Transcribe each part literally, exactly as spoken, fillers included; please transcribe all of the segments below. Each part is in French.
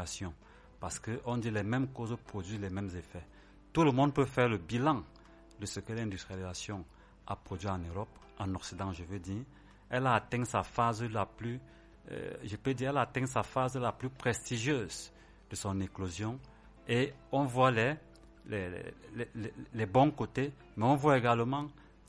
Parce qu'on dit les mêmes causes produisent les mêmes effets. Tout le monde peut faire le bilan de ce que l'industrialisation a produit en Europe, en Occident je veux dire. Elle a atteint sa phase la plus, euh, je peux dire, elle a atteint sa phase la plus prestigieuse de son éclosion. Et on voit les, les, les, les, les bons côtés, mais on voit également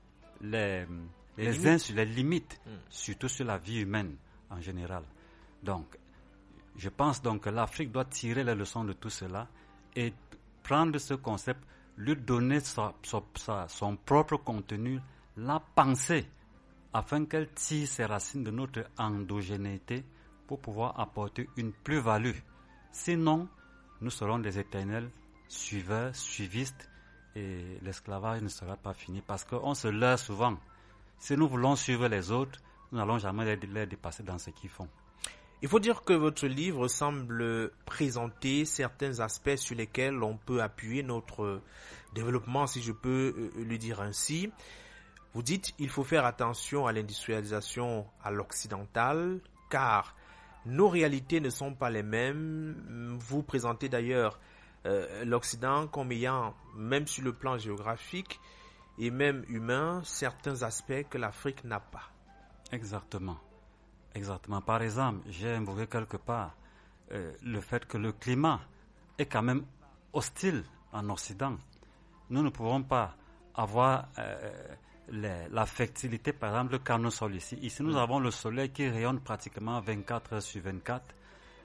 les, les, les, limites. Insu, les limites, mm. surtout sur la vie humaine en général. Donc, je pense donc que l'Afrique doit tirer les leçons de tout cela et prendre ce concept, lui donner sa, sa, son propre contenu, la pensée, afin qu'elle tire ses racines de notre endogénéité pour pouvoir apporter une plus-value. Sinon, nous serons des éternels suiveurs, suivistes, et l'esclavage ne sera pas fini parce qu'on se leurre souvent. Si nous voulons suivre les autres, nous n'allons jamais les, les dépasser dans ce qu'ils font. Il faut dire que votre livre semble présenter certains aspects sur lesquels on peut appuyer notre développement, si je peux le dire ainsi. Vous dites qu'il faut faire attention à l'industrialisation à l'occidental, car nos réalités ne sont pas les mêmes. Vous présentez d'ailleurs euh, l'Occident comme ayant, même sur le plan géographique et même humain, certains aspects que l'Afrique n'a pas. Exactement. Exactement. Par exemple, j'ai invoqué quelque part euh, le fait que le climat est quand même hostile en Occident. Nous ne pouvons pas avoir euh, les, la fertilité, par exemple, le carnosol ici. Ici, nous mmh. avons le soleil qui rayonne pratiquement vingt-quatre heures sur vingt-quatre.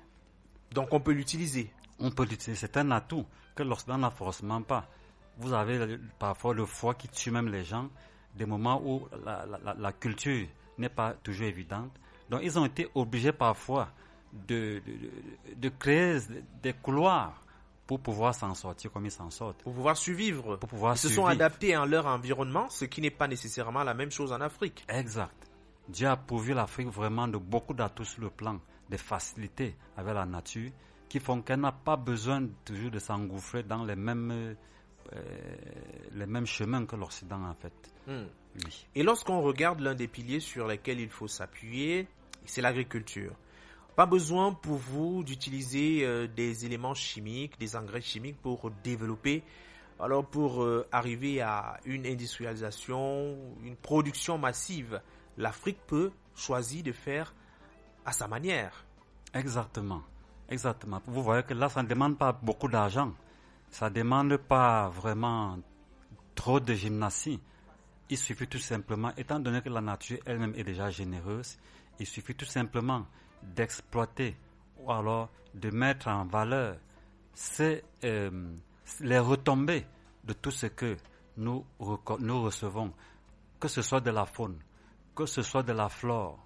Donc, on peut l'utiliser. On peut l'utiliser. C'est un atout que l'Occident n'a forcément pas. Vous avez parfois le froid qui tue même les gens, des moments où la, la, la culture n'est pas toujours évidente. Donc, ils ont été obligés parfois de, de, de créer des couloirs pour pouvoir s'en sortir comme ils s'en sortent. Pour pouvoir survivre. Pour pouvoir ils se survivre. sont adaptés à leur environnement, ce qui n'est pas nécessairement la même chose en Afrique. Exact. Dieu a pourvu l'Afrique vraiment de beaucoup d'atouts sur le plan des facilités avec la nature qui font qu'elle n'a pas besoin toujours de s'engouffrer dans les mêmes, euh, les mêmes chemins que l'Occident en fait. Hmm. Oui. Et lorsqu'on regarde l'un des piliers sur lesquels il faut s'appuyer, c'est l'agriculture. Pas besoin pour vous d'utiliser euh, des éléments chimiques, des engrais chimiques pour développer, alors pour euh, arriver à une industrialisation, une production massive. L'Afrique peut choisir de faire à sa manière. Exactement, exactement. Vous voyez que là, ça ne demande pas beaucoup d'argent. Ça ne demande pas vraiment trop de gymnasie. Il suffit tout simplement, étant donné que la nature elle-même est déjà généreuse, il suffit tout simplement d'exploiter ou alors de mettre en valeur ces, euh, les retombées de tout ce que nous, nous recevons, que ce soit de la faune, que ce soit de la flore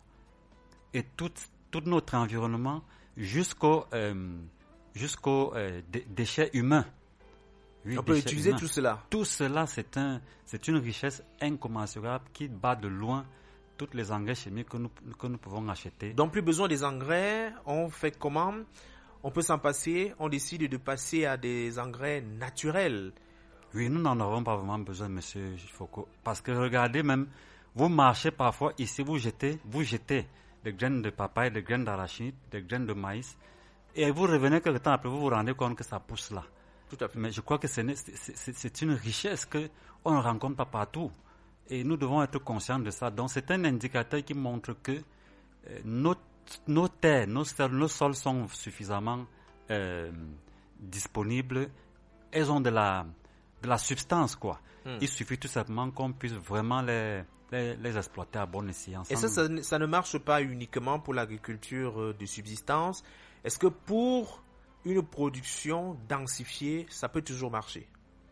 et tout, tout notre environnement jusqu'aux euh, jusqu'aux euh, dé- déchets humains. Oui, on peut utiliser humains. tout cela. Tout cela, c'est, un, c'est une richesse incommensurable qui bat de loin toutes les engrais chimiques que nous, que nous pouvons acheter. Donc, plus besoin des engrais, on fait comment? On peut s'en passer, on décide de passer à des engrais naturels. Oui, nous n'en avons pas vraiment besoin, monsieur Foucault. Parce que regardez même, vous marchez parfois ici, vous jetez, vous jetez des graines de papaye, des graines d'arachide, des graines de maïs, et vous revenez quelque temps après, vous vous rendez compte que ça pousse là. Tout à fait. Mais je crois que c'est, c'est, c'est, c'est une richesse qu'on ne rencontre pas partout. Et nous devons être conscients de ça. Donc, c'est un indicateur qui montre que euh, nos, nos terres, nos, nos sols sont suffisamment euh, disponibles. Elles ont de la, de la substance, quoi. Hmm. Il suffit tout simplement qu'on puisse vraiment les, les, les exploiter à bon escient. Et ça, ça, ça ne marche pas uniquement pour l'agriculture de subsistance. Est-ce que pour une production densifiée, ça peut toujours marcher?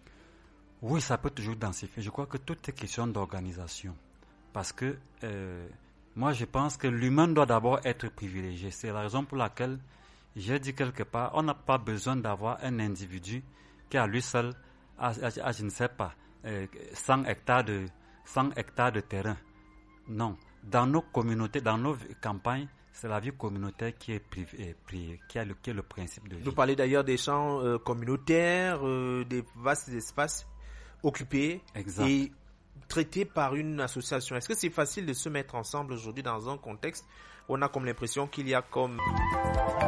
Oui, ça peut toujours densifier. Je crois que tout est question d'organisation. Parce que euh, moi, je pense que l'humain doit d'abord être privilégié. C'est la raison pour laquelle j'ai dit quelque part, on n'a pas besoin d'avoir un individu qui à lui seul a, a, a je ne sais pas, euh, cent hectares de, cent hectares de terrain. Non. Dans nos communautés, dans nos campagnes, c'est la vie communautaire qui est privée, qui est le, qui est le principe de vie. Vous parlez d'ailleurs des champs euh, communautaires, euh, des vastes espaces occupés exact. Et traités par une association. Est-ce que c'est facile de se mettre ensemble aujourd'hui dans un contexte où on a comme l'impression qu'il y a comme